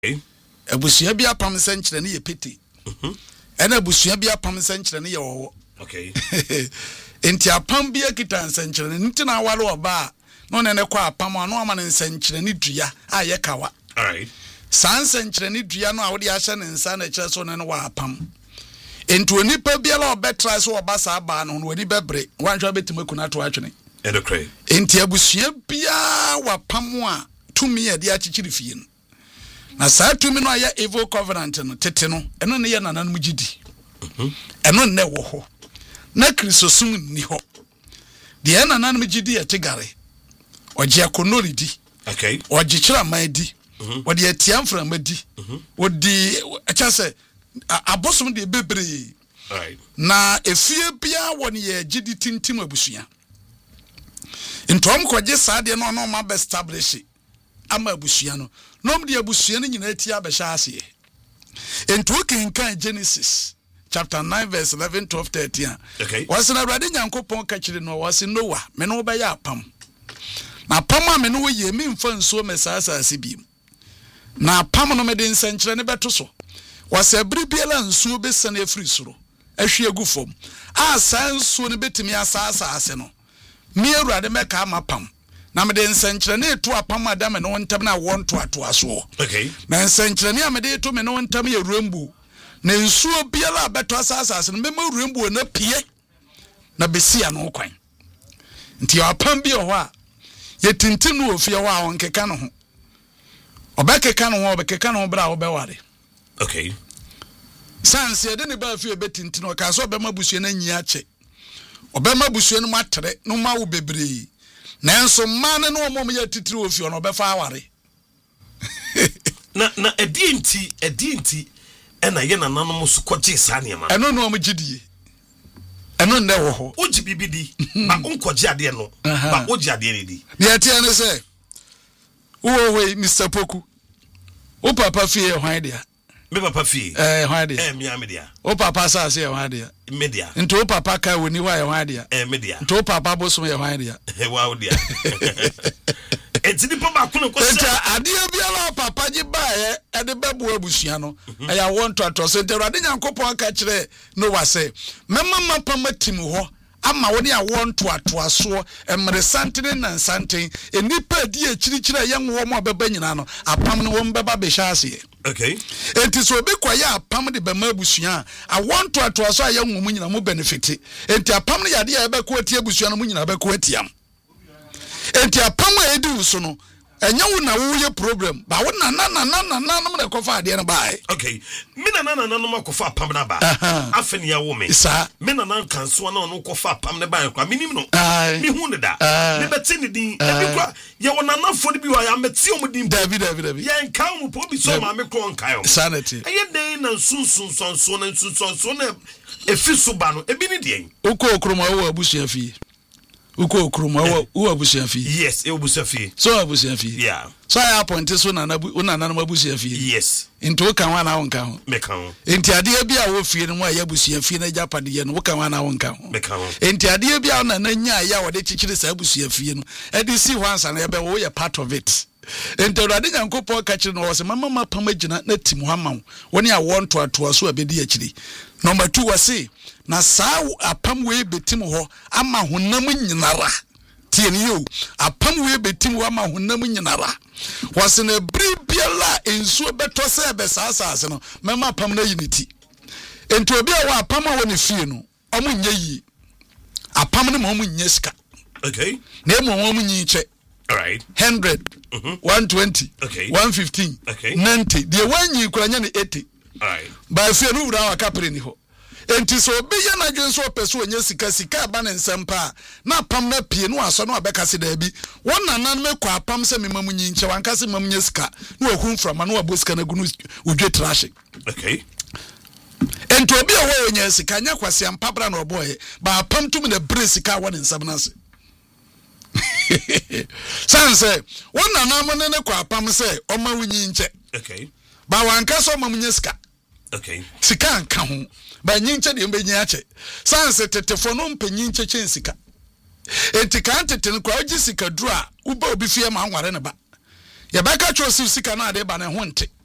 Abusua bi apam senkyere ne ye peti. Ena abusua bi apam senkyere ne ye wowo. Okay. Enti apam bi akita senkyere ne ntina awale oba no ne kwa apam ano ama ne senkyere ne dua aye kawa. All right. San senkyere ne dua no a wode ahye ne nsa na kire so ne wa apam. Enti onipa biala obetra so oba sa ba no woni bebre wanhwa betima kuna to atwene. Edokray. Enti abusua bia wa pam a tumi ye de achichiri fie no. Na saa tumi no aya evil covenant no tete no eno ne ye nananum gidi. Eno ne wo ho. Na Kristosum ni ho. De nananum gidi ye tegare. Oje akonolidi. Okay. Oje kira madi. Odi atiamfra madi. Odi acha se abosom de bebre. Right. Na efie bia woni ye gidi tintim abusua. Ntom kwaje saa de no ma be establish ama abusua no. Nom de abusua no nyina ti abehya ase. Ento kan Genesis chapter 9 verse 11 12 13. Okay. Wase na Awurade Nyankopɔn ka kire no wase Noah me no be ya apam. Na apam a me no ye me mfa nsuo mesasa ase bi. Na apam no me de nsankyere ne beto so. Wase abiri biela nsuo be sane afiri soro. Ahwe agu fom. A san nsuo ne betimi asasa ase no. Me Awurade meka amapam. Na me de nsankyere ne to apam adam no ntam na won to aso. Okay. Na nsankyere ne amede to me no ntam ye ruembu. Na nsuo biela beto asasa no mema ruembu na pie. Na besia no kwan. Nti apam bi ho a ye tintin no ofie ho a onkeka no ho. Obekeka no ho obekeka no bra obeware. Okay. Sans ye de ne ba fie betintin o ka so obema busue na nyi ache. Obema busue no matere no ma wo bebre. Nanso man no omom ya titiri ofie no obefa aware. Na edinti ena ye nananom so kwaje saa ne ma. Eno no omgidie. Eno nne wo ho. Oji bibidi ba onkoje ade no ba oji ade ne di. Ne atia ne se. Wo we Mr. Poku. O papa fie hwan dia. Me papa fie. Hwan dia. Mi amedia. O papa sa se hwan dia. Media. Nto o papa ka woni wa hwan dia. Media. Nto o papa bosom ye hwan dia. Wa dia. Etini papa kuno ko se. Nta ade biala papa gi bae e de bebu abusua no. Eya won to se nte Awurade Nyankopɔn ka kire no wa se. Mema mapam atim ho. Ama woni a won to aso emre santene na santen enipa di akirikire ye nwo mo beba nyina no apam no won beba be hyase. Okay. Enti so obi kwaya apam de bema abusua a won to aso a ye nwo mu nyina mo benefit. Enti apam no yade a be ko ati abusua no mu nyina be ko atiam. Enti apam a edi uso no enya wo na wo ye problem ba wo na no me ko fa ade no bae. Okay. Me na no makofa apam na ba. Afeni ya wo me. Me na kanso na no kofa apam na ba kwa minim no. Me hu ne da. Me beti ne din. Ebi kwa ye wo na nafo ne bi wa ya meti o mu din. David. Ye nkan mu po bi so ma me kro nkan o. Sanity. Eye den na sunsun na efi so ba no ebi ne den. Uko okroma wo abusua fie. Uko okroma wo abusua fie. Yes, e abusua fie. So abusua fie. Yeah. So I appoint so na nananom abusua fie. Yes. Into kan wa na won kan ho. Me kan ho. Enti ade bia wo fie no ya abusua fie na japade ye no wo kan wa na won kan ho. Me kan ho. Enti ade bia na nya ya wo de chichire sa abusua fie no. E de si wansa na ye be wo ye part of it. Enti Awurade Nyankopɔn ka kire no wo se mama pam agina na tim ho ama wo. Woni a won to so abedi akiri. Number 2 was say na saa apam we betim ho ama honam nyinara. Tieni yo apam we betim ho ama honam nyinara. Was na bribiala ensuo beto se be saasase no mema apam na unity. Enti obi a wa apam a woni fie no omo nya yi. Apam ne mo nya sika. Okay. Na mo mo nyi che. All right. 100 120 okay. 115 okay. 90 de wanyi kuranya ne 80. All right. Ba fie no wura wa kapre ni ho. Enti so obi ya na dwen so peso onye sika ba ne nsempa na pam na pie no aso na obeka se da bi won nanan me kwa pam se memamu nyi nche wanka se mamu nya sika na ohun frama na obosika na gunu udwe trash. Okay. Enti obi a wo onye sika nya kwase ampabra na oboye ba pam tum na bre sika won nsam na se. Sanse won nanan mo ne kwa pam se o ma wunyi nche. Okay. Ba wanka so mamu nya sika. Okay. Sika nka ho. Ba nyinche de mbenyi ache. Sanse tetefo no mpenyi nche chensika. Enti kan tete no kwa oji sika duru a uba obi fie ma nware ne ba. Ye beka cho sika na ade ba ne ho nte.